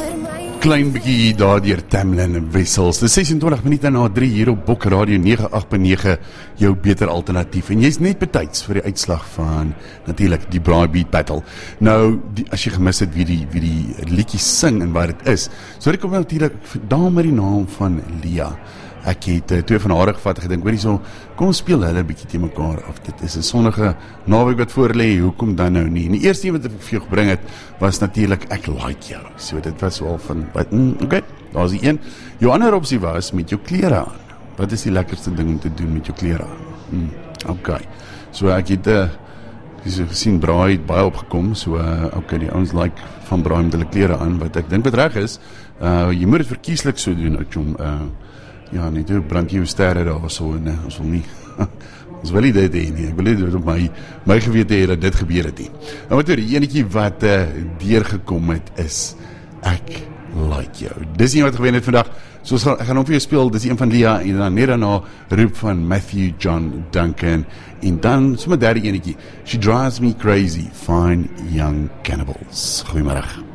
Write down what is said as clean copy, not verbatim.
Klein bietjie daar deur Tamlin Wessels. Dis 26 minute na 3 hier op Bok Radio 98.9, jou beter alternatief. En jy's net betyds vir die uitslag van natuurlik die Braai Beat Battle. Nou, as jy gemis het wie die liedjie sing en wat dit is. So ek kom natuurlik daar met die naam van Lia. Ek het twee van haar gevat en gedink, hoorie so, kom speel hulle 'n bietjie te mekaar af. Dit is 'n sonnige naweek wat voor lê, hoekom dan nou nie? En die eerste een wat ek vir jou gebring het, was natuurlik Ek Like Jou. So dit was wel van, okay, daar is die een. Jou ander opsie was met jou klere aan. Wat is die lekkerste ding om te doen met jou klere aan? Okay, so ek het gesien Braai het baie opgekom, so okay, die ouens like van Braai met hulle klere aan, wat ek dink wat reg is, jy moet dit verkieslik so doen, ja, nie, toe brand jy jou sterre daar so, en ons wil nie, ons wil nie dit heen nie, ek wil nie dit op my gewete hê dat dit gebeur het nie. En wat die enetjie wat deurgekom het is Ek Like Jou. Dis nie wat gewen het vandag, so ek gaan hom vir jou speel, dis een van Lia, en dan net daarna roep van Matthew John Duncan, en dan sommer derde enetjie, She Drives Me Crazy, Fine Young Cannibals. Goeiemiddag.